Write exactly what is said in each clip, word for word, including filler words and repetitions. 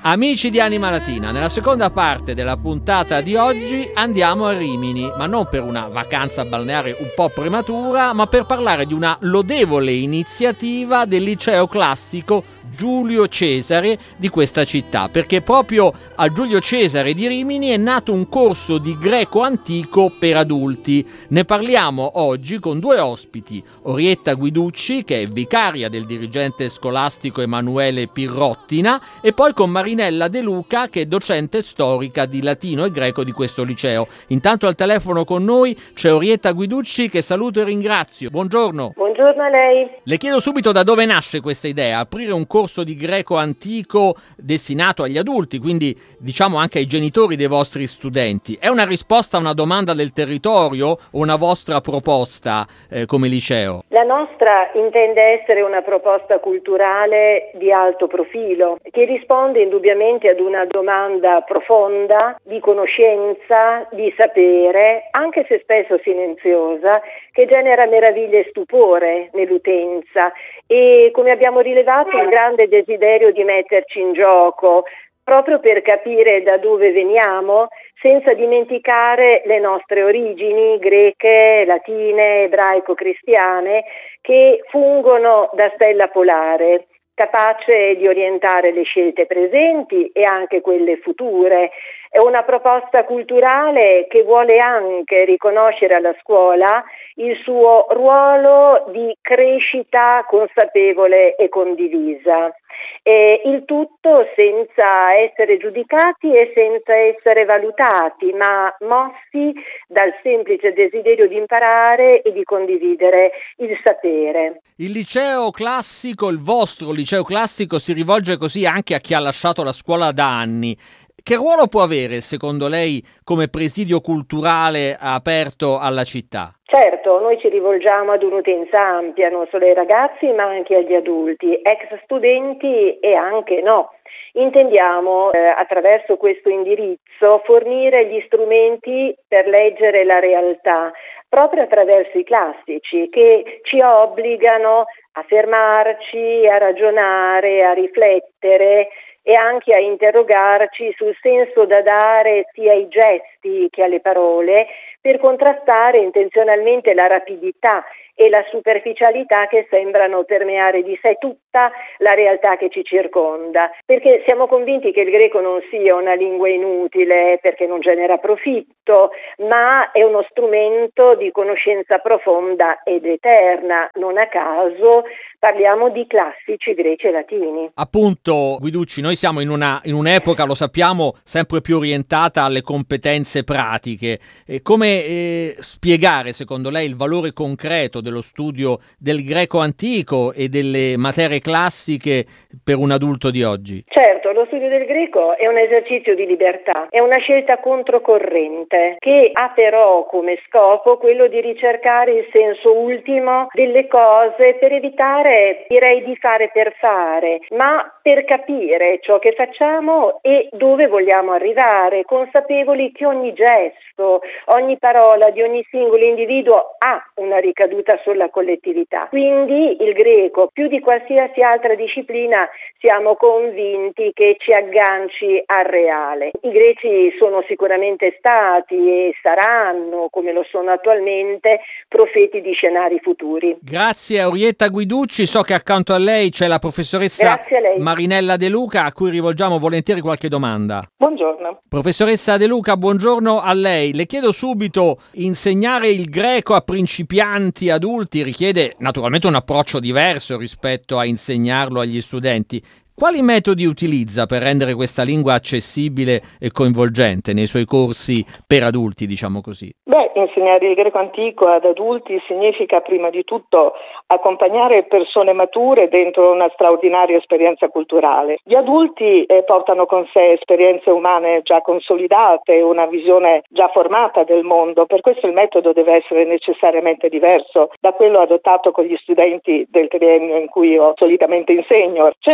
Amici di Anima Latina, nella seconda parte della puntata di oggi andiamo a Rimini, ma non per una vacanza balneare un po' prematura, ma per parlare di una lodevole iniziativa del liceo classico Giulio Cesare di questa città, perché proprio a Giulio Cesare di Rimini è nato un corso di greco antico per adulti. Ne parliamo oggi con due ospiti, Orietta Guiducci, che è vicaria del dirigente scolastico Emanuele Pirrottina, e poi con Marinella De Luca, che è docente storica di latino e greco di questo liceo. Intanto al telefono con noi c'è Orietta Guiducci, che saluto e ringrazio. Buongiorno. Buongiorno a lei. Le chiedo subito da dove nasce questa idea, aprire un corso di greco antico destinato agli adulti, quindi diciamo anche ai genitori dei vostri studenti. È una risposta a una domanda del territorio o una vostra proposta eh, come liceo? La nostra intende essere una proposta culturale di alto profilo, che risponde indubbiamente ad una domanda profonda di conoscenza, di sapere, anche se spesso silenziosa, che genera meraviglia e stupore nell'utenza e, come abbiamo rilevato, un grande desiderio di metterci in gioco, proprio per capire da dove veniamo, senza dimenticare le nostre origini greche, latine, ebraico-cristiane, che fungono da stella polare, capace di orientare le scelte presenti e anche quelle future. È una proposta culturale che vuole anche riconoscere alla scuola il suo ruolo di crescita consapevole e condivisa. E il tutto senza essere giudicati e senza essere valutati, ma mossi dal semplice desiderio di imparare e di condividere il sapere. Il liceo classico, il vostro liceo classico, si rivolge così anche a chi ha lasciato la scuola da anni. Che ruolo può avere, secondo lei, come presidio culturale aperto alla città? Certo, noi ci rivolgiamo ad un'utenza ampia, non solo ai ragazzi ma anche agli adulti, ex studenti e anche no. Intendiamo eh, attraverso questo indirizzo fornire gli strumenti per leggere la realtà, proprio attraverso i classici che ci obbligano a fermarci, a ragionare, a riflettere e anche a interrogarci sul senso da dare sia ai gesti che alle parole, per contrastare intenzionalmente la rapidità e la superficialità che sembrano permeare di sé tutta la realtà che ci circonda, perché siamo convinti che il greco non sia una lingua inutile perché non genera profitto, ma è uno strumento di conoscenza profonda ed eterna. Non a caso parliamo di classici greci e latini. Appunto, Guiducci, noi siamo in una in un'epoca, lo sappiamo, sempre più orientata alle competenze pratiche. E come eh, spiegare, secondo lei, il valore concreto dello studio del greco antico e delle materie classiche per un adulto di oggi? Certo, lo studio del greco è un esercizio di libertà, è una scelta controcorrente che ha però come scopo quello di ricercare il senso ultimo delle cose per evitare, direi, di fare per fare, ma per capire ciò che facciamo e dove vogliamo arrivare, consapevoli che ogni gesto, ogni parola di ogni singolo individuo ha una ricaduta sulla collettività. Quindi il greco, più di qualsiasi altra disciplina, siamo convinti che ci agganci al reale. I greci sono sicuramente stati e saranno, come lo sono attualmente, profeti di scenari futuri. Grazie a Orietta Guiducci, so che accanto a lei c'è la professoressa Marinella De Luca, a cui rivolgiamo volentieri qualche domanda. Buongiorno. Professoressa De Luca, buongiorno a lei. Le chiedo subito, insegnare il greco a principianti adulti richiede naturalmente un approccio diverso rispetto a insegnarlo agli studenti. Quali metodi utilizza per rendere questa lingua accessibile e coinvolgente nei suoi corsi per adulti, diciamo così? Beh, insegnare il greco antico ad adulti significa prima di tutto accompagnare persone mature dentro una straordinaria esperienza culturale. Gli adulti eh, portano con sé esperienze umane già consolidate, una visione già formata del mondo, per questo il metodo deve essere necessariamente diverso da quello adottato con gli studenti del triennio in cui io solitamente insegno. Cerco dunque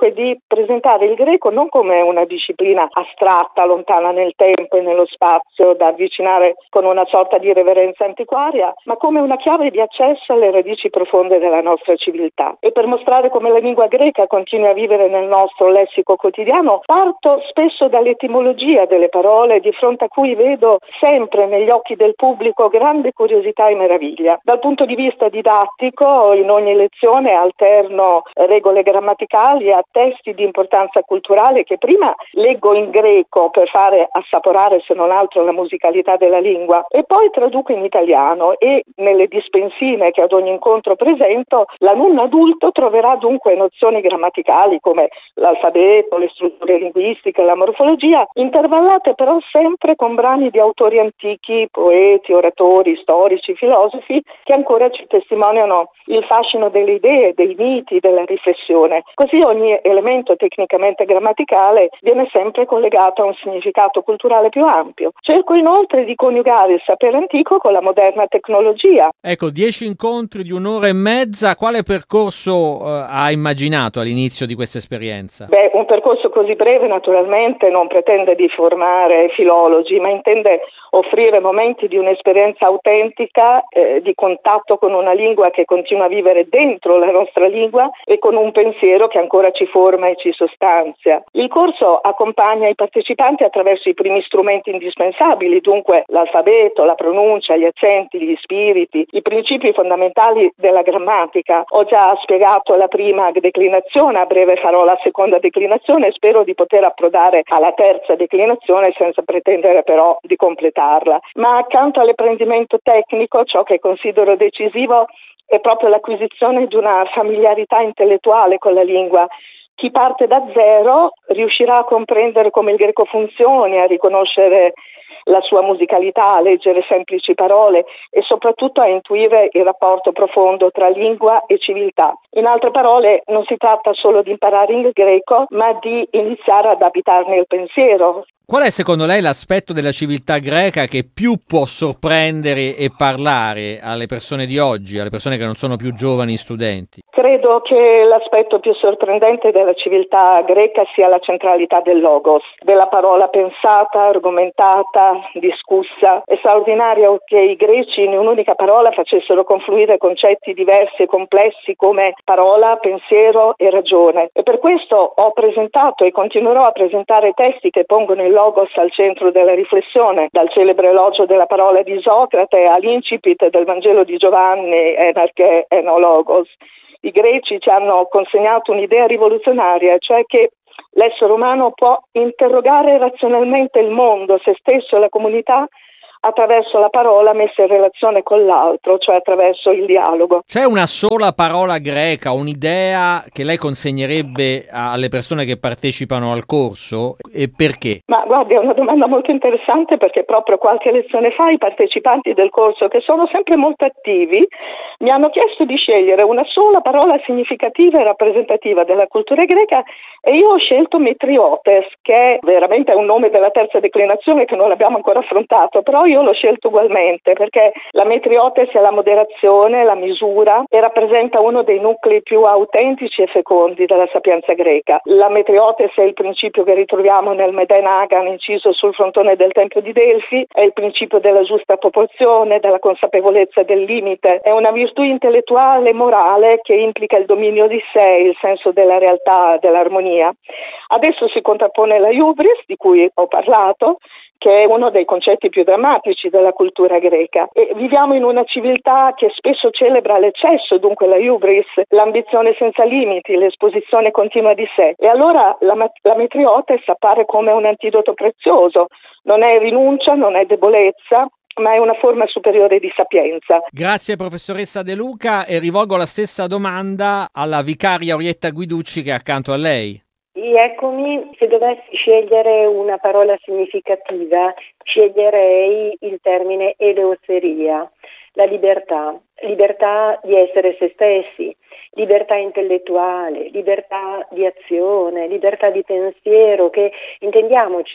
dunque di presentare il greco non come una disciplina astratta, lontana nel tempo e nello spazio, da avvicinare con una sorta di reverenza antiquaria, ma come una chiave di accesso alle radici profonde della nostra civiltà. E per mostrare come la lingua greca continui a vivere nel nostro lessico quotidiano, parto spesso dall'etimologia delle parole, di fronte a cui vedo sempre negli occhi del pubblico grande curiosità e meraviglia. Dal punto di vista didattico, in ogni lezione alterno regole grammaticali a testi di importanza culturale che prima leggo in greco per fare assaporare, se non altro, la musicalità della lingua, e poi traduco in italiano, e nelle dispensine che ad ogni incontro presento l'alunno adulto troverà dunque nozioni grammaticali come l'alfabeto, le strutture linguistiche, la morfologia, intervallate però sempre con brani di autori antichi, poeti, oratori, storici, filosofi, che ancora ci testimoniano il fascino delle idee, dei miti, della riflessione. Così ogni elemento tecnicamente grammaticale viene sempre collegato a un significato culturale più ampio. Cerco inoltre di coniugare il sapere antico con la moderna tecnologia. Ecco, dieci incontri di un'ora e mezza, quale percorso eh, ha immaginato all'inizio di questa esperienza? Beh, un percorso così breve naturalmente non pretende di formare filologi, ma intende offrire momenti di un'esperienza autentica, eh, di contatto con una lingua che continua a vivere dentro la nostra lingua e con un pensiero che ancora ci forma e ci sostanzia. Il corso accompagna i partecipanti attraverso i primi strumenti indispensabili, dunque l'alfabeto, la pronuncia, gli accenti, gli spiriti, i principi fondamentali della grammatica. Ho già spiegato la prima declinazione, a breve farò la seconda declinazione e spero di poter approdare alla terza declinazione senza pretendere però di completarla. Ma accanto all'apprendimento tecnico, ciò che considero decisivo è proprio l'acquisizione di una familiarità intellettuale con la lingua. Chi parte da zero riuscirà a comprendere come il greco funzioni, a riconoscere la sua musicalità, a leggere semplici parole e soprattutto a intuire il rapporto profondo tra lingua e civiltà. In altre parole, non si tratta solo di imparare il greco, ma di iniziare ad abitarne il pensiero. Qual è secondo lei l'aspetto della civiltà greca che più può sorprendere e parlare alle persone di oggi, alle persone che non sono più giovani studenti? Credo che l'aspetto più sorprendente della civiltà greca sia la centralità del logos, della parola pensata, argomentata, discussa. È straordinario che i greci in un'unica parola facessero confluire concetti diversi e complessi come parola, pensiero e ragione. E per questo ho presentato e continuerò a presentare testi che pongono il logos al centro della riflessione, dal celebre elogio della parola di Isocrate all'incipit del Vangelo di Giovanni, enarche eno logos. I greci ci hanno consegnato un'idea rivoluzionaria, cioè che l'essere umano può interrogare razionalmente il mondo, se stesso e la comunità attraverso la parola messa in relazione con l'altro, cioè attraverso il dialogo. C'è una sola parola greca, un'idea che lei consegnerebbe alle persone che partecipano al corso, e perché? Ma guardi, è una domanda molto interessante, perché proprio qualche lezione fa i partecipanti del corso, che sono sempre molto attivi, mi hanno chiesto di scegliere una sola parola significativa e rappresentativa della cultura greca, e io ho scelto metriotes, che è veramente un nome della terza declinazione che non abbiamo ancora affrontato, però io l'ho scelto ugualmente perché la metriotes è la moderazione, la misura, e rappresenta uno dei nuclei più autentici e fecondi della sapienza greca. La metriotes è il principio che ritroviamo nel Meden Agan inciso sul frontone del Tempio di Delfi, è il principio della giusta proporzione, della consapevolezza del limite, è una virtù intellettuale e morale che implica il dominio di sé, il senso della realtà, dell'armonia. Adesso si contrappone la hubris, di cui ho parlato, che è uno dei concetti più drammatici della cultura greca, e viviamo in una civiltà che spesso celebra l'eccesso, dunque la hubris, l'ambizione senza limiti, l'esposizione continua di sé, e allora la, la metriotes appare come un antidoto prezioso, non è rinuncia, non è debolezza, ma è una forma superiore di sapienza. Grazie professoressa De Luca, e rivolgo la stessa domanda alla vicaria Orietta Guiducci che è accanto a lei. Eccomi, se dovessi scegliere una parola significativa, sceglierei il termine eleoteria, la libertà, libertà di essere se stessi, libertà intellettuale, libertà di azione, libertà di pensiero, che intendiamoci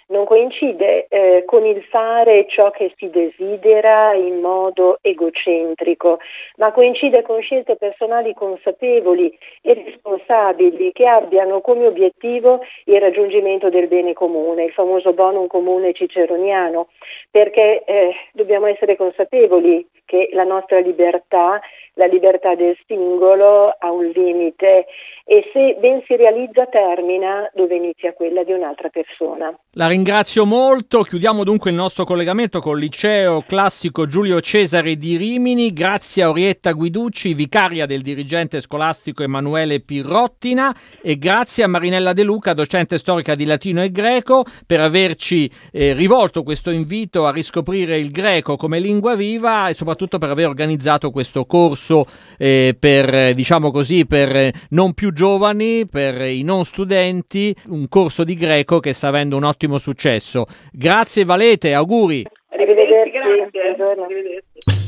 non coincide eh, con il fare ciò che si desidera in modo egocentrico, ma coincide con scelte personali consapevoli e responsabili che abbiano come obiettivo il raggiungimento del bene comune, il famoso bonum comune ciceroniano, perché eh, dobbiamo essere consapevoli che la nostra libertà, la libertà del singolo ha un limite e se ben si realizza termina dove inizia quella di un'altra persona. La ringrazio molto, chiudiamo dunque il nostro collegamento col Liceo Classico Giulio Cesare di Rimini, grazie a Orietta Guiducci, vicaria del dirigente scolastico Emanuele Pirrottina, e grazie a Marinella De Luca, docente storica di latino e greco, per averci eh, rivolto questo invito a riscoprire il greco come lingua viva e soprattutto per aver organizzato questo corso eh, per, diciamo così, per non più giovani, per i non studenti, un corso di greco che sta avendo un ottimo successo. Grazie Valete, auguri. Arrivederci, grazie. Arrivederci.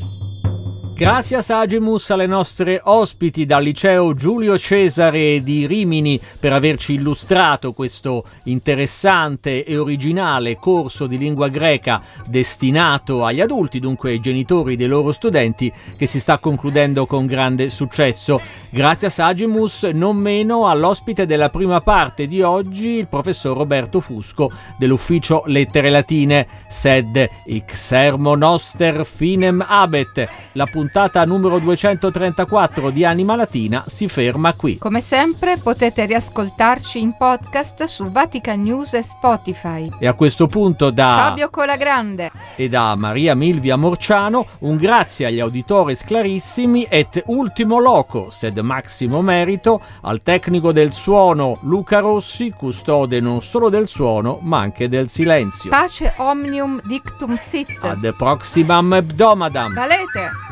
Grazie a Sagimus, alle nostre ospiti dal Liceo Giulio Cesare di Rimini per averci illustrato questo interessante e originale corso di lingua greca destinato agli adulti, dunque ai genitori dei loro studenti, che si sta concludendo con grande successo. Grazie a Sagimus, non meno all'ospite della prima parte di oggi, il professor Roberto Fusco dell'ufficio Lettere Latine, sed hic sermo noster finem habet. La puntata numero duecentotrentaquattro di Anima Latina si ferma qui. Come sempre potete riascoltarci in podcast su Vatican News e Spotify. E a questo punto da Fabio Colagrande e da Maria Milvia Morciano un grazie agli auditores clarissimi et ultimo loco sed maximo merito al tecnico del suono Luca Rossi, custode non solo del suono ma anche del silenzio. Pace omnium dictum sit. Ad proximam hebdomadam. Valete.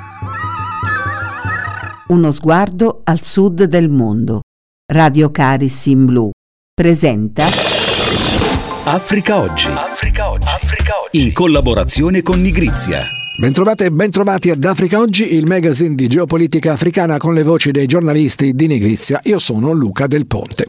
Uno sguardo al sud del mondo. Radio Caris in Blu presenta Africa Oggi. Africa Oggi. Africa Oggi. In collaborazione con Nigrizia. Bentrovate e bentrovati ad Africa Oggi, il magazine di geopolitica africana con le voci dei giornalisti di Nigrizia. Io sono Luca Del Ponte.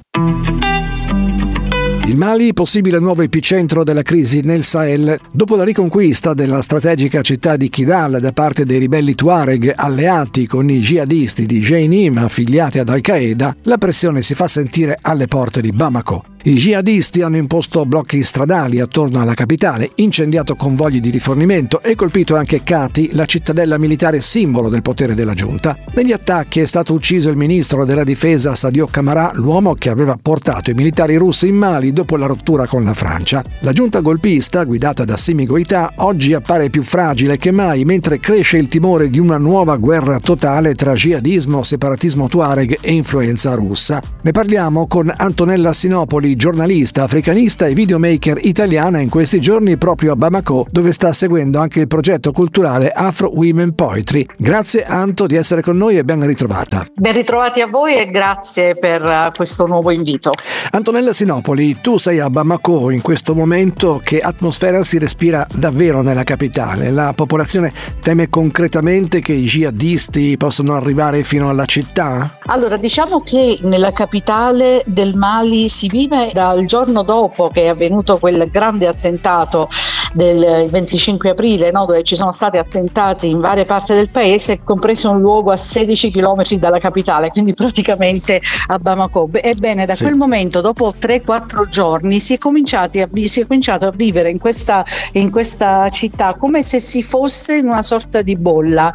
Il Mali, possibile nuovo epicentro della crisi nel Sahel. Dopo la riconquista della strategica città di Kidal da parte dei ribelli Tuareg alleati con i jihadisti di Jainim affiliati ad Al-Qaeda, la pressione si fa sentire alle porte di Bamako. I jihadisti hanno imposto blocchi stradali attorno alla capitale, incendiato convogli di rifornimento e colpito anche Kati, la cittadella militare simbolo del potere della giunta. Negli attacchi è stato ucciso il ministro della difesa Sadio Camara, l'uomo che aveva portato i militari russi in Mali dopo la rottura con la Francia. La giunta golpista, guidata da Assimi Goïta, oggi appare più fragile che mai, mentre cresce il timore di una nuova guerra totale tra jihadismo, separatismo tuareg e influenza russa. Ne parliamo con Antonella Sinopoli, giornalista, africanista e videomaker italiana in questi giorni proprio a Bamako, dove sta seguendo anche il progetto culturale Afro Women Poetry. Grazie Anto di essere con noi e ben ritrovata. Ben ritrovati a voi e grazie per uh, questo nuovo invito. Antonella Sinopoli, tu sei a Bamako in questo momento. Che atmosfera si respira davvero nella capitale? La popolazione teme concretamente che i jihadisti possano arrivare fino alla città? Allora, diciamo che nella capitale del Mali si vive dal giorno dopo che è avvenuto quel grande attentato del venticinque aprile, no, dove ci sono stati attentati in varie parti del paese, compreso un luogo a sedici chilometri dalla capitale, quindi praticamente a Bamako. Ebbene, da sì. quel momento, dopo tre quattro giorni, si è, cominciati a, si è cominciato a vivere in questa, in questa città come se si fosse in una sorta di bolla,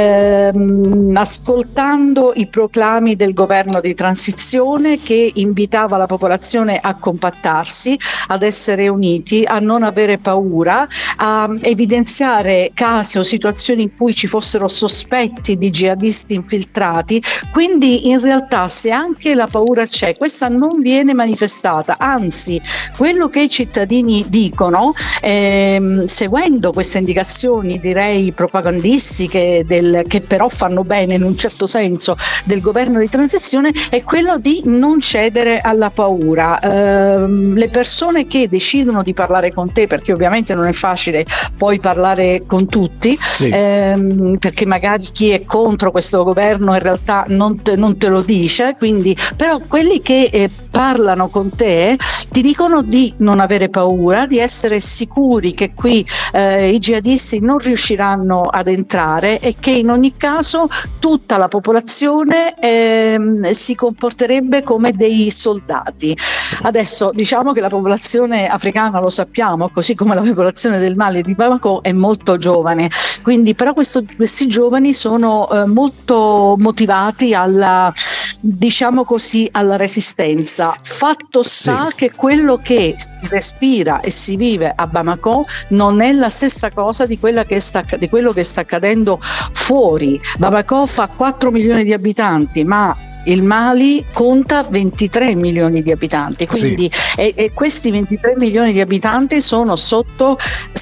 ehm, ascoltando i proclami del governo di transizione che invitava la popolazione a compattarsi, ad essere uniti, a non avere paura, a evidenziare casi o situazioni in cui ci fossero sospetti di jihadisti infiltrati. Quindi in realtà, se anche la paura c'è, questa non viene manifestata, anzi quello che i cittadini dicono, ehm, seguendo queste indicazioni direi propagandistiche del, che però fanno bene in un certo senso, del governo di transizione, è quello di non cedere alla paura. Uh, le persone che decidono di parlare con te, perché ovviamente chiaramente non è facile poi parlare con tutti, sì. ehm, perché magari chi è contro questo governo in realtà non te, non te lo dice, quindi però quelli che eh, parlano con te ti dicono di non avere paura, di essere sicuri che qui eh, i jihadisti non riusciranno ad entrare e che in ogni caso tutta la popolazione eh, si comporterebbe come dei soldati. Adesso diciamo che la popolazione africana, lo sappiamo, così come la popolazione del Mali di Bamako è molto giovane, quindi però questo, questi giovani sono eh, molto motivati alla, diciamo così, alla resistenza. Fatto sta sì. che quello che si respira e si vive a Bamako non è la stessa cosa di, quella che sta, di quello che sta accadendo fuori. Bamako fa quattro milioni di abitanti, ma il Mali conta ventitré milioni di abitanti, quindi sì. e, e questi ventitré milioni di abitanti sono sotto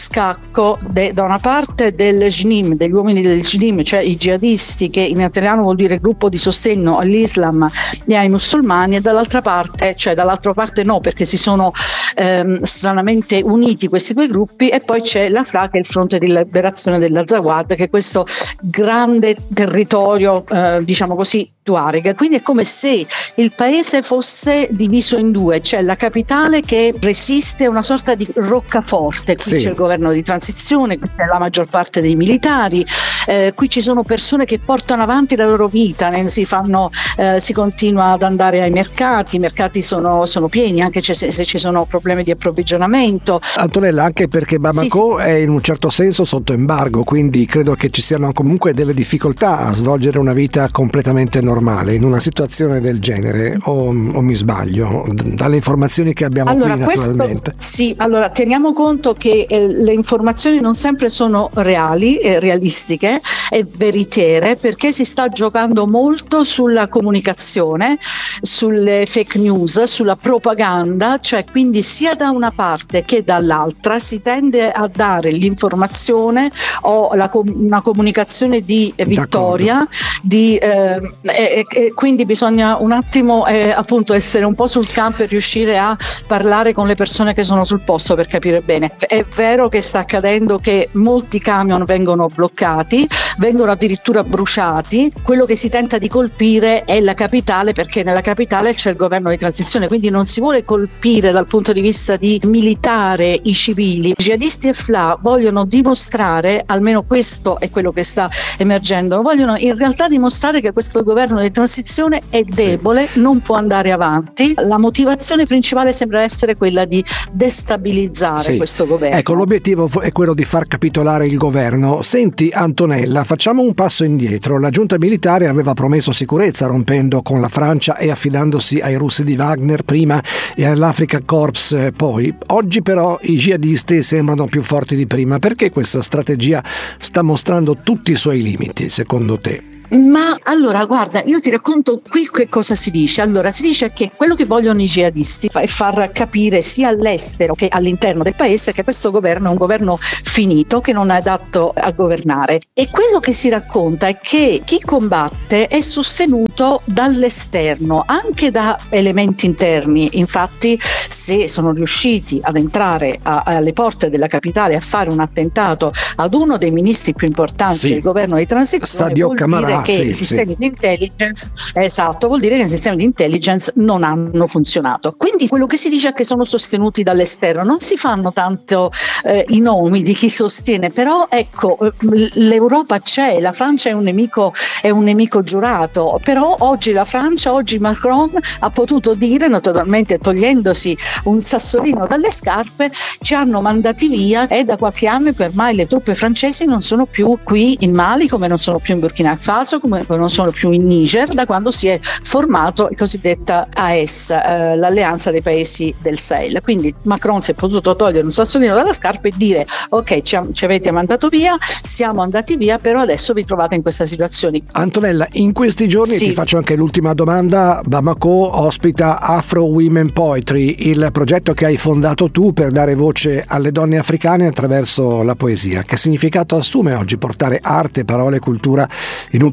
scacco de, da una parte del J N I M, degli uomini del J N I M, cioè i jihadisti, che in italiano vuol dire gruppo di sostegno all'Islam e ai musulmani, e dall'altra parte, cioè dall'altra parte no, perché si sono ehm, stranamente uniti questi due gruppi, e poi c'è la F L A, che è il fronte di liberazione dell'Azawad, che è questo grande territorio eh, diciamo così tuareg. Quindi è come se il paese fosse diviso in due, c'è la capitale che resiste, una sorta di roccaforte, qui sì. c'è il governo di transizione, qui c'è la maggior parte dei militari, eh, qui ci sono persone che portano avanti la loro vita, ne, si fanno, eh, si continua ad andare ai mercati, i mercati sono, sono pieni, anche se, se ci sono problemi di approvvigionamento. Antonella, anche perché Bamako sì, sì. è in un certo senso sotto embargo, quindi credo che ci siano comunque delle difficoltà a svolgere una vita completamente normale in una situazione del genere, o, o mi sbaglio dalle informazioni che abbiamo allora, qui questo, naturalmente? Sì, allora teniamo conto che eh, le informazioni non sempre sono reali, eh, realistiche e veritiere, perché si sta giocando molto sulla comunicazione, sulle fake news, sulla propaganda, cioè quindi sia da una parte che dall'altra si tende a dare l'informazione o la, una comunicazione di vittoria, di, eh, e, e quindi bisogna un attimo eh, appunto essere un po' sul campo e riuscire a parlare con le persone che sono sul posto per capire bene. È vero che sta accadendo che molti camion vengono bloccati, vengono addirittura bruciati. Quello che si tenta di colpire è la capitale, perché nella capitale c'è il governo di transizione, quindi non si vuole colpire dal punto di vista di militare i civili. I jihadisti e F L A vogliono dimostrare, almeno questo è quello che sta emergendo, vogliono in realtà dimostrare che questo governo di transizione è debole, sì. non può andare avanti. La motivazione principale sembra essere quella di destabilizzare sì. questo governo. Ecco, l'obiettivo è quello di far capitolare il governo. Senti Antonella, facciamo un passo indietro. La giunta militare aveva promesso sicurezza rompendo con la Francia e affidandosi ai russi di Wagner prima e all'Africa Corps poi. Oggi però i jihadisti sembrano più forti di prima. Perché questa strategia sta mostrando tutti i suoi limiti, secondo te? Ma allora guarda, io ti racconto qui che cosa si dice. Allora si dice che quello che vogliono i jihadisti è far capire sia all'estero che all'interno del paese che questo governo è un governo finito, che non è adatto a governare, e quello che si racconta è che chi combatte è sostenuto dall'esterno, anche da elementi interni. Infatti se sono riusciti ad entrare a, alle porte della capitale a fare un attentato ad uno dei ministri più importanti sì. del governo di transizione, Sadio vuol Camara. dire che sì, i sistemi sì. di intelligence esatto vuol dire che i sistemi di intelligence non hanno funzionato. Quindi quello che si dice è che sono sostenuti dall'esterno. Non si fanno tanto eh, i nomi di chi sostiene, però ecco, l'Europa c'è, la Francia è un nemico è un nemico giurato, però oggi la Francia, oggi Macron ha potuto dire, naturalmente togliendosi un sassolino dalle scarpe, ci hanno mandati via, è da qualche anno che ormai le truppe francesi non sono più qui in Mali, come non sono più in Burkina Faso, come non sono più in Niger, da quando si è formato il cosiddetta A E S, eh, l'alleanza dei paesi del Sahel. Quindi Macron si è potuto togliere un sassolino dalla scarpa e dire ok, ci, ci avete mandato via, siamo andati via, però adesso vi trovate in questa situazione. Antonella, in questi giorni sì. ti faccio anche l'ultima domanda. Bamako ospita Afro Women Poetry, il progetto che hai fondato tu per dare voce alle donne africane attraverso la poesia. Che significato assume oggi portare arte, parole e cultura in un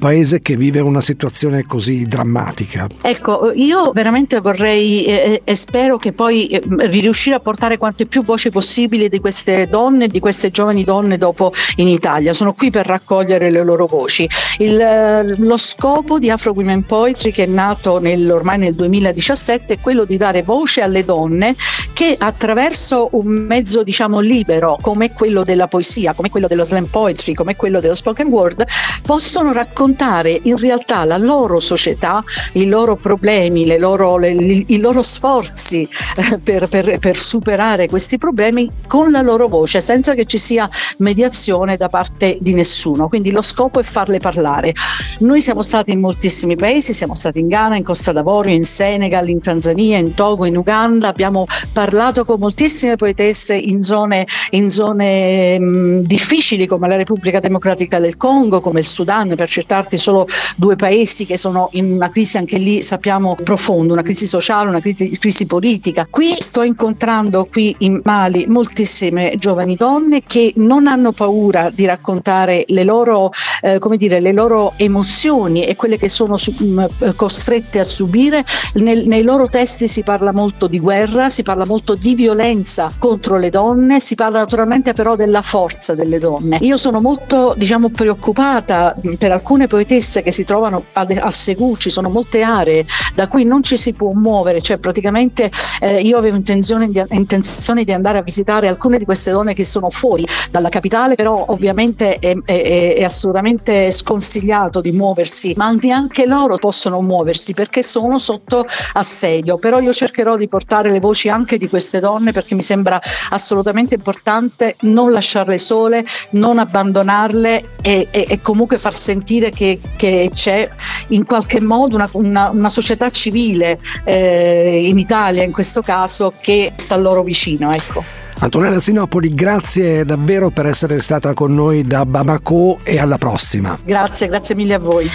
paese che vive una situazione così drammatica. Ecco, io veramente vorrei eh, e spero che poi eh, riuscire a portare quante più voci possibili di queste donne, di queste giovani donne dopo in Italia. Sono qui per raccogliere le loro voci. Il, lo scopo di Afro Women Poetry, che è nato nel, ormai nel duemiladiciassette, è quello di dare voce alle donne che attraverso un mezzo diciamo libero come quello della poesia, come quello dello slam poetry, come quello dello spoken word, possono raccontare in realtà la loro società, i loro problemi, le loro, le, i loro sforzi eh, per, per, per superare questi problemi con la loro voce, senza che ci sia mediazione da parte di nessuno. Quindi lo scopo è farle parlare. Noi siamo stati in moltissimi paesi, siamo stati in Ghana, in Costa d'Avorio, in Senegal, in Tanzania, in Togo, in Uganda, abbiamo parlato con moltissime poetesse in zone, in zone mh, difficili come la Repubblica Democratica del Congo, come il Sudan, per citarti solo due paesi che sono in una crisi anche lì sappiamo profonda, una crisi sociale, una crisi, crisi politica. Qui sto incontrando qui in Mali moltissime giovani donne che non hanno paura di raccontare le loro, eh, come dire, le loro emozioni e quelle che sono su, mh, costrette a subire. Nel, nei loro testi si parla molto di guerra, si parla molto di violenza contro le donne, si parla naturalmente però della forza delle donne. Io sono molto diciamo preoccupata per alcune poetesse che si trovano a, a Segù. Ci sono molte aree da cui non ci si può muovere, cioè praticamente eh, io avevo intenzione di, intenzione di andare a visitare alcune di queste donne che sono fuori dalla capitale, però ovviamente è, è, è assolutamente sconsigliato di muoversi, ma anche loro possono muoversi perché sono sotto assedio. Però io cercherò di portare le voci anche di queste donne, perché mi sembra assolutamente importante non lasciarle sole, non abbandonarle e, e, e comunque far sentire che, che c'è in qualche modo una, una, una società civile eh, in Italia in questo caso che sta loro vicino, ecco. Antonella Sinopoli, grazie davvero per essere stata con noi da Bamako e alla prossima. Grazie, grazie mille a voi.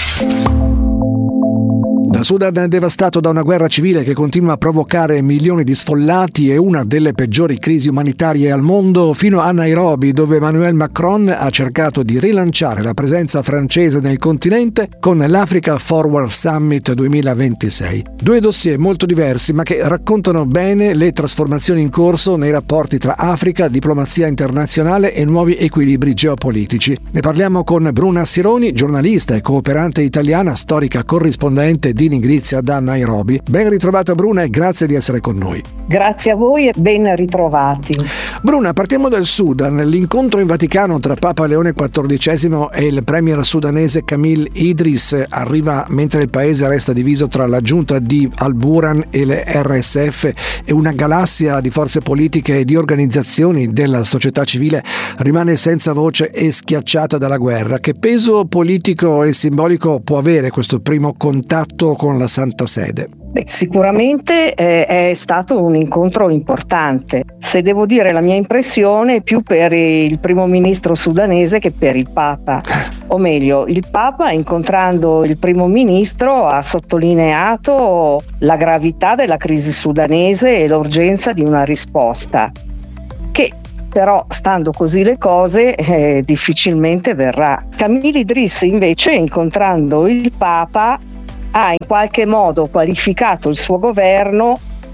Dal Sudan devastato da una guerra civile che continua a provocare milioni di sfollati e una delle peggiori crisi umanitarie al mondo, fino a Nairobi, dove Emmanuel Macron ha cercato di rilanciare la presenza francese nel continente con l'Africa Forward Summit duemilaventisei. Due dossier molto diversi, ma che raccontano bene le trasformazioni in corso nei rapporti tra Africa, diplomazia internazionale e nuovi equilibri geopolitici. Ne parliamo con Bruna Sironi, giornalista e cooperante italiana, storica corrispondente di Nigrizia da Nairobi. Ben ritrovata Bruna e grazie di essere con noi. Grazie a voi e ben ritrovati. Bruna, partiamo dal Sudan. L'incontro in Vaticano tra Papa Leone quattordicesimo e il premier sudanese Camille Idris arriva mentre il paese resta diviso tra la giunta di Al-Burhan e le R S F e una galassia di forze politiche e di organizzazioni della società civile rimane senza voce e schiacciata dalla guerra. Che peso politico e simbolico può avere questo primo contatto con la Santa Sede? Beh, sicuramente eh, è stato un incontro importante. Se devo dire la mia impressione è più per il primo ministro sudanese che per il Papa. O meglio, il Papa, incontrando il primo ministro, ha sottolineato la gravità della crisi sudanese e l'urgenza di una risposta, che però, stando così le cose, eh, difficilmente verrà. Camille Idris, invece, incontrando il Papa, ha in qualche modo qualificato il suo governo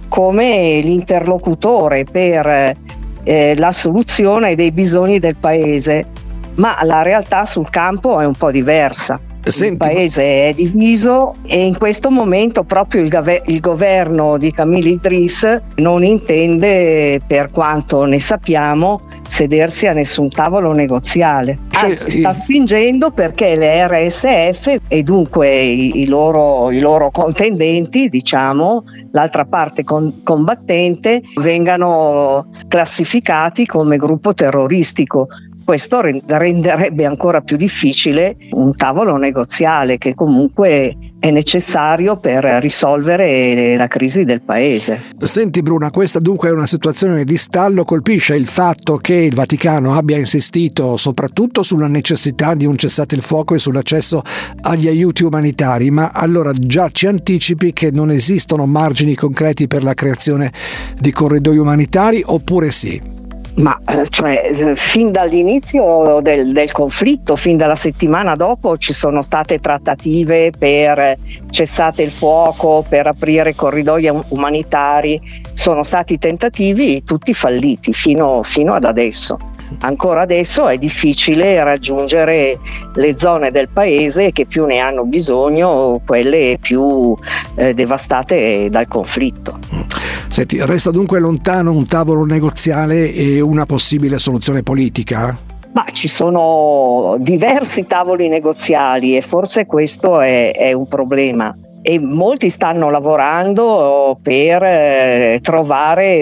come l'interlocutore per eh, la soluzione dei bisogni del paese, ma la realtà sul campo è un po' diversa. Senti. Il paese è diviso e in questo momento proprio il, gave- il governo di Camille Idris non intende, per quanto ne sappiamo, sedersi a nessun tavolo negoziale. Anzi, sta spingendo perché le R S F e dunque i, i, loro, i loro contendenti, diciamo, l'altra parte con- combattente, vengano classificati come gruppo terroristico. Questo renderebbe ancora più difficile un tavolo negoziale che comunque è necessario per risolvere la crisi del paese. Senti Bruna, questa dunque è una situazione di stallo. Colpisce il fatto che il Vaticano abbia insistito soprattutto sulla necessità di un cessate il fuoco e sull'accesso agli aiuti umanitari, ma allora già ci anticipi che non esistono margini concreti per la creazione di corridoi umanitari, oppure sì? Ma cioè, fin dall'inizio del, del conflitto, fin dalla settimana dopo, ci sono state trattative per cessate il fuoco, per aprire corridoi umanitari, sono stati tentativi tutti falliti fino, fino ad adesso. Ancora adesso è difficile raggiungere le zone del paese che più ne hanno bisogno, quelle più eh, devastate dal conflitto. Senti, resta dunque lontano un tavolo negoziale e una possibile soluzione politica? Ma ci sono diversi tavoli negoziali e forse questo è, è un problema. E molti stanno lavorando per eh, trovare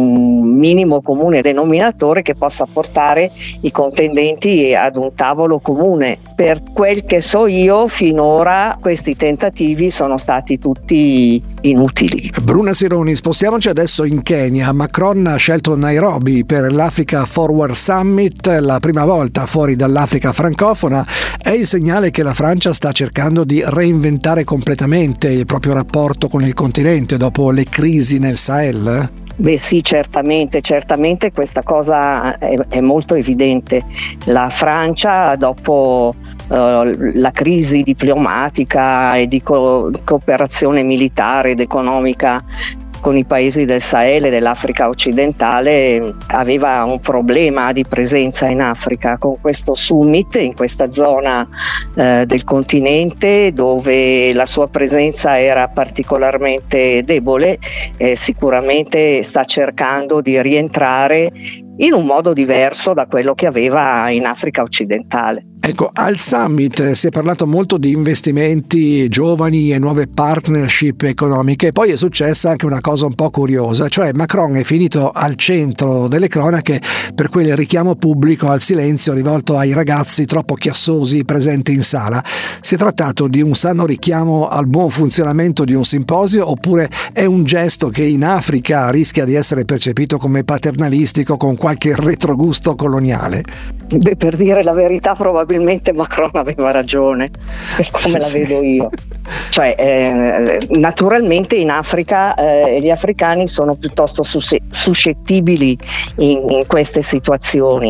un minimo comune denominatore che possa portare i contendenti ad un tavolo comune. Per quel che so io, finora questi tentativi sono stati tutti inutili. Bruna Sironi, spostiamoci adesso in Kenya. Macron ha scelto Nairobi per l'Africa Forward Summit, la prima volta fuori dall'Africa francofona. È il segnale che la Francia sta cercando di reinventare completamente il proprio rapporto con il continente dopo le crisi nel Sahel? Beh sì, certamente, certamente questa cosa è, è molto evidente. La Francia, dopo uh, la crisi diplomatica e di co- cooperazione militare ed economica con i paesi del Sahel e dell'Africa occidentale, aveva un problema di presenza in Africa. Con questo summit in questa zona eh, del continente dove la sua presenza era particolarmente debole, eh, sicuramente sta cercando di rientrare in un modo diverso da quello che aveva in Africa occidentale. Ecco, al summit si è parlato molto di investimenti giovani e nuove partnership economiche, poi è successa anche una cosa un po' curiosa, cioè Macron è finito al centro delle cronache per quel richiamo pubblico al silenzio rivolto ai ragazzi troppo chiassosi presenti in sala. Si è trattato di un sano richiamo al buon funzionamento di un simposio, oppure è un gesto che in Africa rischia di essere percepito come paternalistico con qualche retrogusto coloniale? Beh, per dire la verità, probabilmente Macron aveva ragione, per come la vedo io. Cioè, eh, naturalmente in Africa eh, gli africani sono piuttosto sus- suscettibili in, in queste situazioni.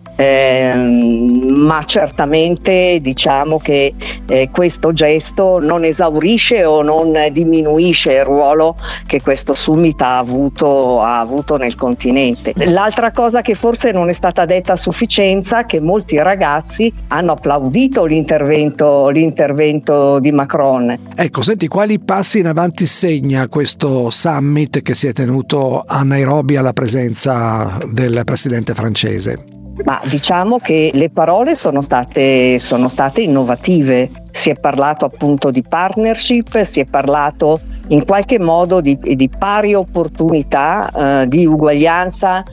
Eh, ma certamente diciamo che eh, questo gesto non esaurisce o non diminuisce il ruolo che questo summit ha avuto, ha avuto nel continente. L'altra cosa che forse non è stata detta a sufficienza è che molti ragazzi hanno applaudito l'intervento, l'intervento di Macron. Ecco, senti, quali passi in avanti segna questo summit che si è tenuto a Nairobi alla presenza del presidente francese? Ma diciamo che le parole sono state, sono state innovative. Si è parlato appunto di partnership, si è parlato in qualche modo di, di pari opportunità, eh, di uguaglianza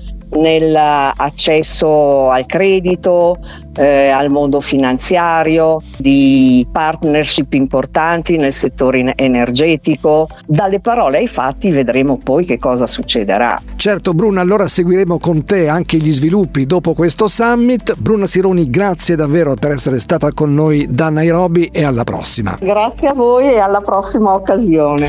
nell'accesso al credito, eh, al mondo finanziario, di partnership importanti nel settore energetico. Dalle parole ai fatti vedremo poi che cosa succederà. Certo Bruna, allora seguiremo con te anche gli sviluppi dopo questo summit. Bruna Sironi, grazie davvero per essere stata con noi da Nairobi e alla prossima. Grazie a voi e alla prossima occasione.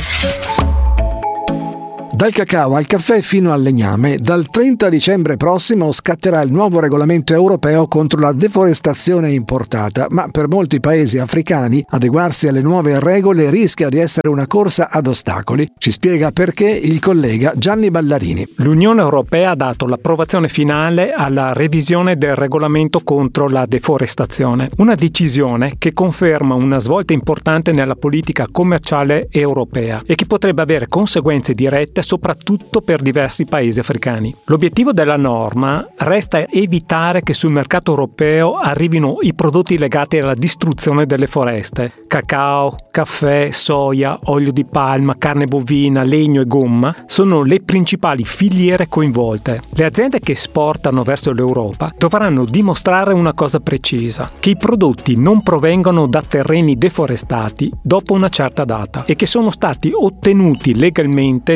Dal cacao al caffè fino al legname, dal trenta dicembre prossimo scatterà il nuovo regolamento europeo contro la deforestazione importata, ma per molti paesi africani adeguarsi alle nuove regole rischia di essere una corsa ad ostacoli. Ci spiega perché il collega Gianni Ballarini. L'Unione Europea ha dato l'approvazione finale alla revisione del regolamento contro la deforestazione, una decisione che conferma una svolta importante nella politica commerciale europea e che potrebbe avere conseguenze dirette soprattutto per diversi paesi africani. L'obiettivo della norma resta evitare che sul mercato europeo arrivino i prodotti legati alla distruzione delle foreste. Cacao, caffè, soia, olio di palma, carne bovina, legno e gomma sono le principali filiere coinvolte. Le aziende che esportano verso l'Europa dovranno dimostrare una cosa precisa: che i prodotti non provengono da terreni deforestati dopo una certa data e che sono stati ottenuti legalmente nei paesi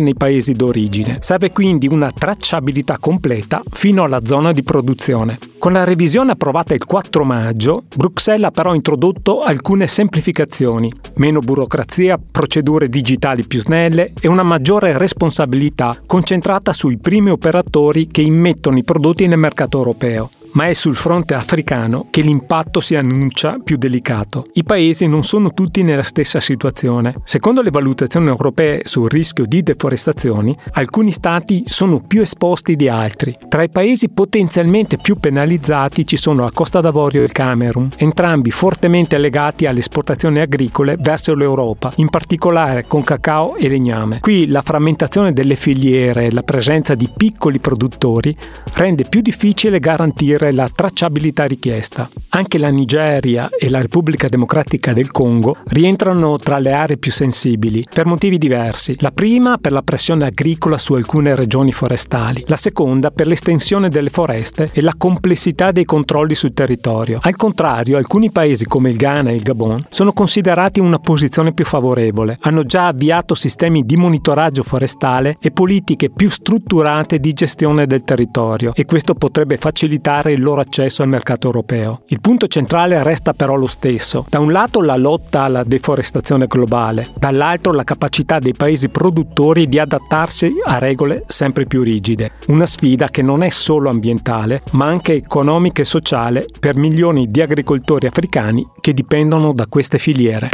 paesi d'origine. Serve quindi una tracciabilità completa fino alla zona di produzione. Con la revisione approvata il quattro maggio, Bruxelles ha però introdotto alcune semplificazioni, meno burocrazia, procedure digitali più snelle e una maggiore responsabilità concentrata sui primi operatori che immettono i prodotti nel mercato europeo. Ma è sul fronte africano che l'impatto si annuncia più delicato. I paesi non sono tutti nella stessa situazione. Secondo le valutazioni europee sul rischio di deforestazioni, alcuni stati sono più esposti di altri. Tra i paesi potenzialmente più penalizzati ci sono la Costa d'Avorio e il Camerun, entrambi fortemente legati alle esportazioni agricole verso l'Europa, in particolare con cacao e legname. Qui la frammentazione delle filiere e la presenza di piccoli produttori rende più difficile garantire la tracciabilità richiesta. Anche la Nigeria e la Repubblica Democratica del Congo rientrano tra le aree più sensibili per motivi diversi. La prima per la pressione agricola su alcune regioni forestali, la seconda per l'estensione delle foreste e la complessità dei controlli sul territorio. Al contrario, alcuni paesi come il Ghana e il Gabon sono considerati in una posizione più favorevole. Hanno già avviato sistemi di monitoraggio forestale e politiche più strutturate di gestione del territorio, e questo potrebbe facilitare il loro accesso al mercato europeo. Il punto centrale resta però lo stesso. Da un lato la lotta alla deforestazione globale, dall'altro la capacità dei paesi produttori di adattarsi a regole sempre più rigide. Una sfida che non è solo ambientale, ma anche economica e sociale per milioni di agricoltori africani che dipendono da queste filiere.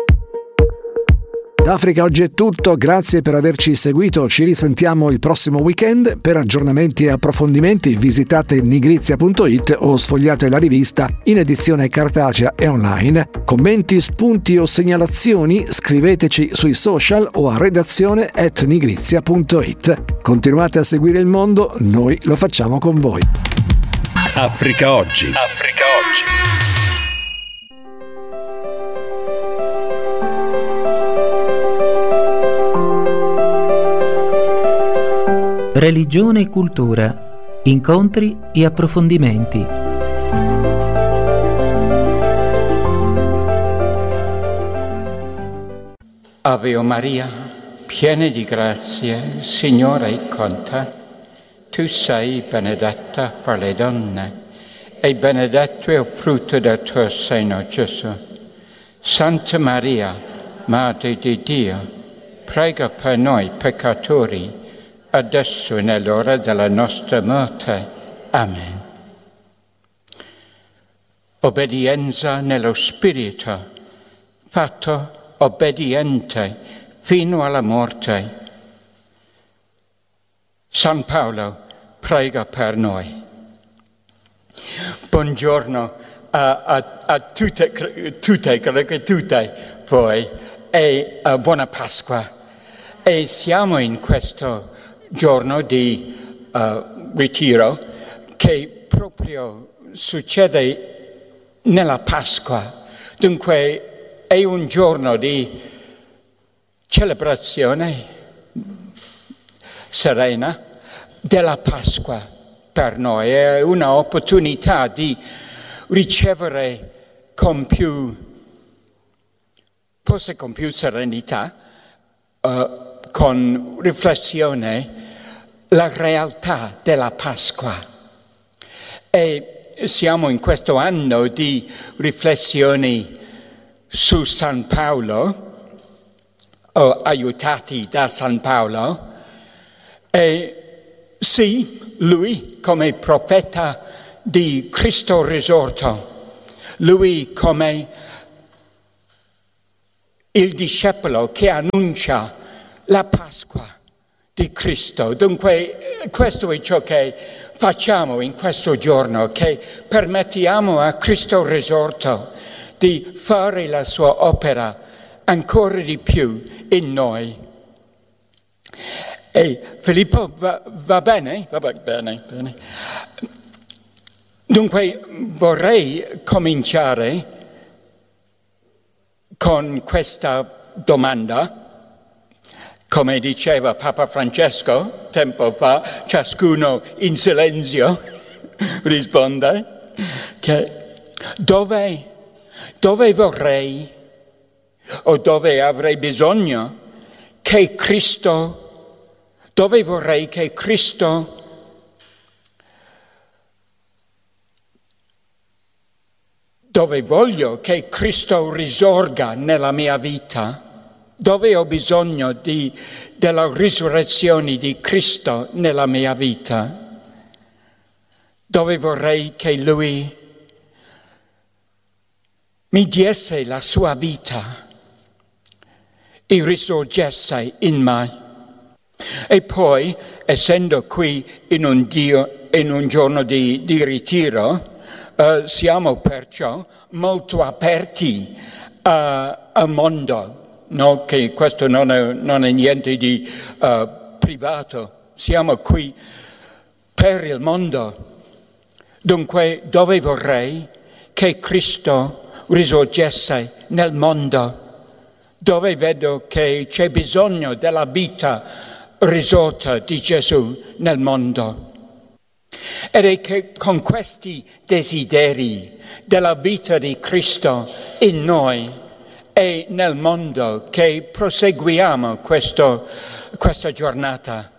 Da Africa Oggi è tutto, grazie per averci seguito, ci risentiamo il prossimo weekend. Per aggiornamenti e approfondimenti visitate nigrizia punto it o sfogliate la rivista in edizione cartacea e online. Commenti, spunti o segnalazioni scriveteci sui social o a redazione at nigrizia punto it. Continuate a seguire il mondo, noi lo facciamo con voi. Africa Oggi. Africa Oggi. Religione e cultura, incontri e approfondimenti. Ave Maria, piena di grazia, Signore è con te. Tu sei benedetta per le donne e benedetto è il frutto del tuo seno, Gesù. Santa Maria, Madre di Dio, prega per noi peccatori, adesso e nell'ora della nostra morte. Amen. Obbedienza nello Spirito, fatto obbediente fino alla morte. San Paolo prega per noi. Buongiorno a, a, a tutte, tutte, credo che tutte voi, e uh, buona Pasqua. E siamo in questo giorno di uh, ritiro che proprio succede nella Pasqua. Dunque è un giorno di celebrazione serena della Pasqua per noi. È un'opportunità di ricevere con più, forse con più serenità, uh, con riflessione, la realtà della Pasqua. E siamo in questo anno di riflessioni su San Paolo, o aiutati da San Paolo, e sì, lui come profeta di Cristo risorto, lui come il discepolo che annuncia la Pasqua di Cristo. Dunque questo è ciò che facciamo in questo giorno, che permettiamo a Cristo risorto di fare la sua opera ancora di più in noi. E Filippo va, va bene? Va bene, bene. Dunque vorrei cominciare con questa domanda. Come diceva Papa Francesco tempo fa, ciascuno in silenzio risponde, che dove, dove vorrei o dove avrei bisogno che Cristo dove vorrei che Cristo dove voglio che Cristo risorga nella mia vita, dove ho bisogno di, della risurrezione di Cristo nella mia vita, dove vorrei che Lui mi diesse la sua vita e risorgesse in me. E poi, essendo qui in un, Dio, in un giorno di, di ritiro, Uh, siamo perciò molto aperti uh, al mondo, no? Che questo non è, non è niente di uh, privato, siamo qui per il mondo. Dunque, dove vorrei che Cristo risorgesse nel mondo, dove vedo che c'è bisogno della vita risorta di Gesù nel mondo. Ed è che con questi desideri della vita di Cristo in noi e nel mondo che proseguiamo questo, questa giornata.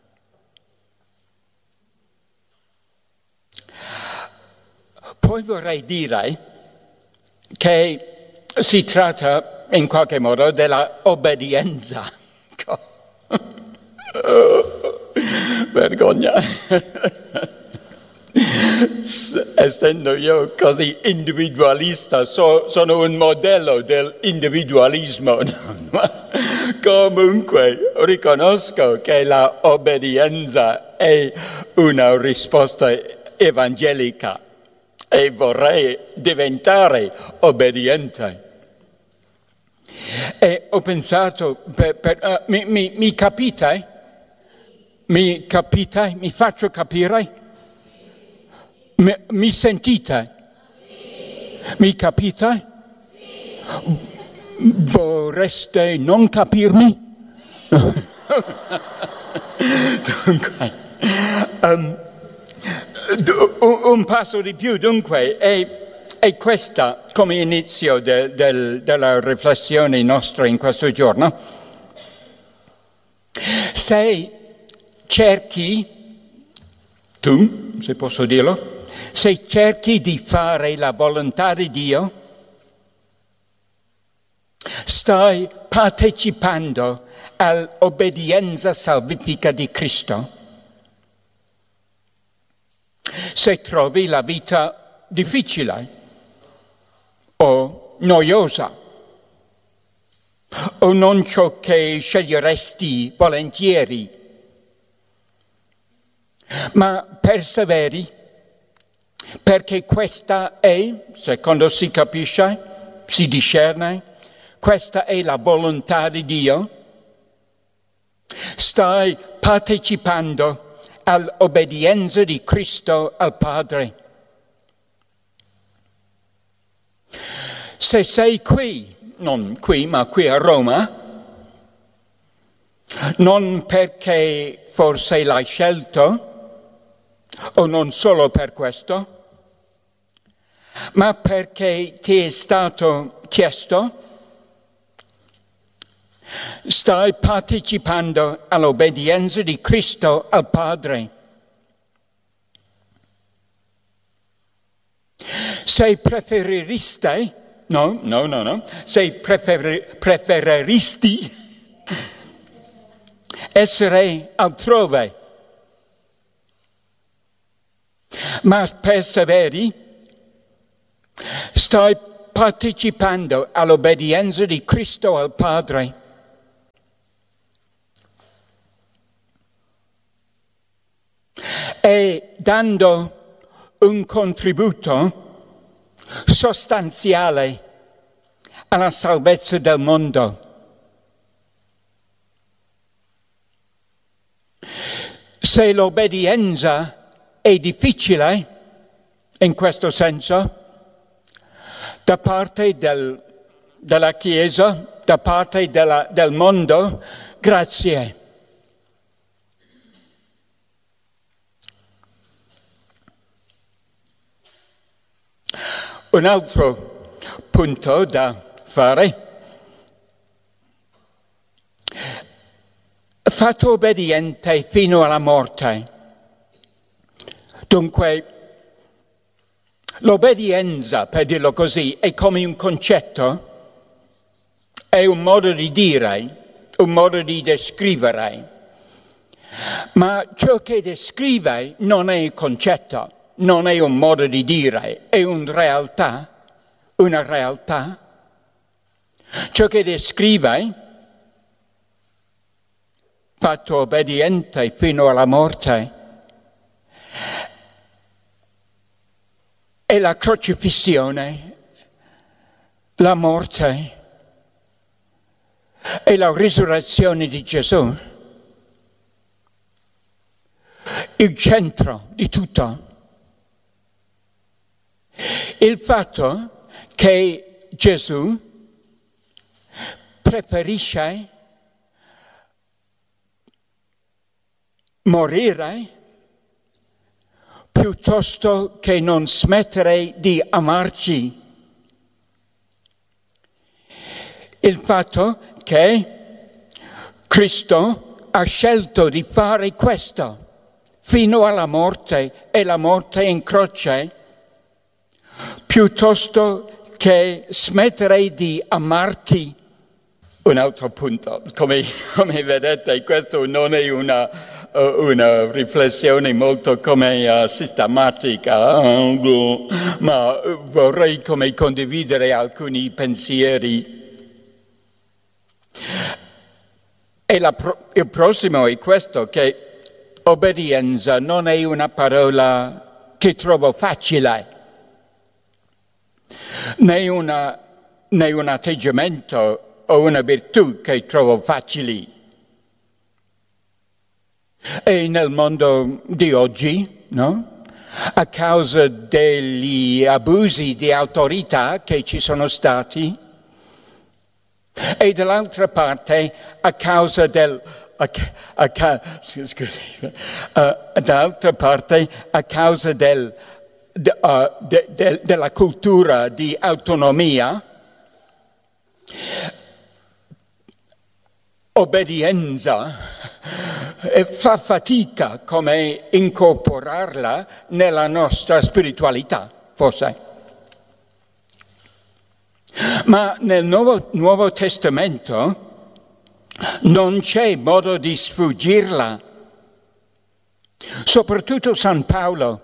Poi vorrei dire che si tratta in qualche modo della obbedienza. Vergogna. Essendo io così individualista, so, sono un modello dell'individualismo. Comunque riconosco che la obbedienza è una risposta evangelica e vorrei diventare obbediente. E ho pensato, per, per, uh, mi, mi, mi capite? Mi capite? Mi faccio capire? Mi, mi sentite? Mi capite? Vorreste non capirmi? Dunque, um, un, un passo di più, dunque, è, è questa come inizio de, de, della riflessione nostra in questo giorno. Se cerchi, tu, se posso dirlo, se cerchi di fare la volontà di Dio, stai partecipando all'obbedienza salvifica di Cristo. Se trovi la vita difficile o noiosa o non ciò che sceglieresti volentieri, ma perseveri, perché questa è, secondo si capisce, si discerne, questa è la volontà di Dio. Stai partecipando all'obbedienza di Cristo al Padre. Se sei qui, non qui, ma qui a Roma, non perché forse l'hai scelto, o non solo per questo, ma perché ti è stato chiesto, stai partecipando all'obbedienza di Cristo al Padre. Se prefeririste, no, no, no, no, se prefer, preferiristi essere altrove, ma perseveri, stai partecipando all'obbedienza di Cristo al Padre. E dando un contributo sostanziale alla salvezza del mondo. Se l'obbedienza è difficile, in questo senso, da parte del, della Chiesa, da parte della, del mondo, grazie. Un altro punto da fare. fatto obbediente fino alla morte. Dunque, l'obbedienza, per dirlo così, è come un concetto, è un modo di dire, un modo di descrivere. Ma ciò che descrive non è un concetto, non è un modo di dire, è una realtà, una realtà. Ciò che descrive, fatto obbediente fino alla morte, è la crocifissione, la morte e la risurrezione di Gesù. Il centro di tutto. Il fatto che Gesù preferisce morire piuttosto che non smettere di amarci. Il fatto che Cristo ha scelto di fare questo fino alla morte e la morte in croce, piuttosto che smettere di amarti. Un altro punto, come, come vedete, questo non è una, uh, una riflessione molto come uh, sistematica, uh, ma vorrei come condividere alcuni pensieri. E la, il prossimo è questo, che obbedienza non è una parola che trovo facile, né, una, né un atteggiamento o una virtù che trovo facili. E nel mondo di oggi, no? A causa degli abusi di autorità che ci sono stati, e dall'altra parte a causa del a, a, a, scusate, uh, dall'altra parte a causa del, de, uh, de, de, della cultura di autonomia, obbedienza, e fa fatica come incorporarla nella nostra spiritualità, forse. Ma nel Nuovo, Nuovo Testamento non c'è modo di sfuggirla. Soprattutto San Paolo.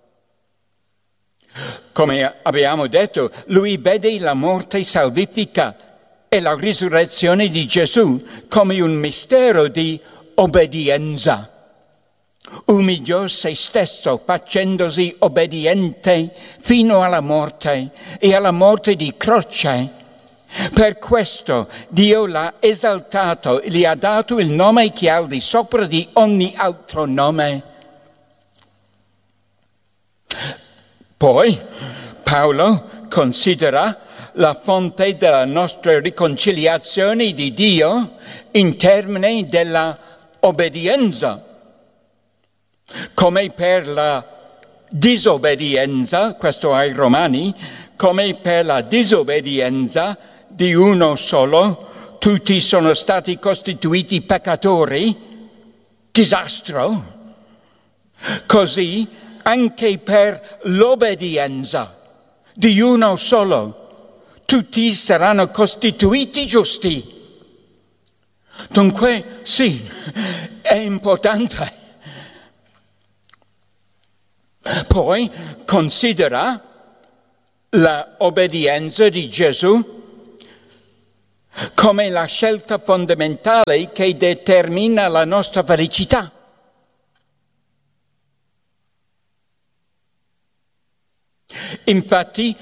Come abbiamo detto, lui vede la morte salvifica e la risurrezione di Gesù come un mistero di obbedienza. Umiliò se stesso facendosi obbediente fino alla morte e alla morte di croce. Per questo Dio l'ha esaltato e gli ha dato il nome che è al di sopra di ogni altro nome. Poi Paolo considera la fonte della nostra riconciliazione di Dio in termini della obbedienza. Come per la disobbedienza, questo ai Romani, come per la disobbedienza di uno solo, tutti sono stati costituiti peccatori, disastro, così anche per l'obbedienza di uno solo, tutti saranno costituiti giusti. Dunque, sì, è importante. Poi considera l'obbedienza di Gesù come la scelta fondamentale che determina la nostra felicità. Infatti,